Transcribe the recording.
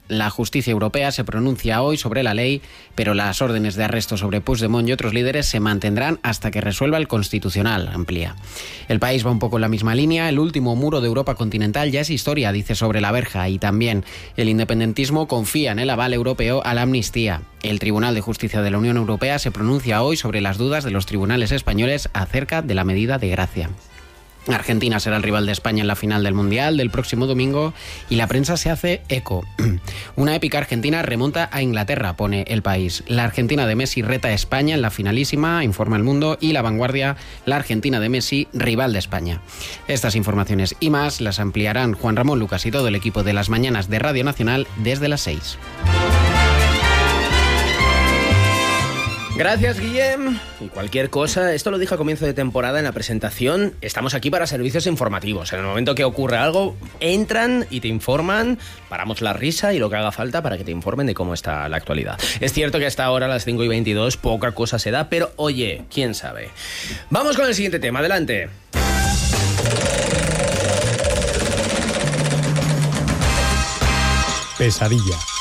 La justicia europea se pronuncia hoy sobre la ley, pero las órdenes de arresto sobre Puigdemont y otros líderes se mantendrán hasta que resuelva el Constitucional, amplía. El país va un poco en la misma línea. El último muro de Europa continental ya es historia, dice sobre la verja, y también el independentismo confía en el aval europeo a la amnistía. El Tribunal de Justicia de la Unión Europea se pronuncia hoy sobre las dudas de los tribunales españoles acerca de la medida de gracia. Argentina será el rival de España en la final del Mundial del próximo domingo y la prensa se hace eco. Una épica Argentina remonta a Inglaterra, pone El País. La Argentina de Messi reta a España en la finalísima, informa El Mundo, y La Vanguardia, la Argentina de Messi, rival de España. Estas informaciones y más las ampliarán Juan Ramón Lucas y todo el equipo de Las Mañanas de Radio Nacional desde las 6. Gracias, Guillem. Y cualquier cosa, esto lo dije a comienzo de temporada en la presentación, estamos aquí para servicios informativos. En el momento que ocurre algo, entran y te informan, paramos la risa y lo que haga falta para que te informen de cómo está la actualidad. Es cierto que hasta ahora, a las 5:22, poca cosa se da, pero oye, quién sabe. Vamos con el siguiente tema, adelante. Pesadilla.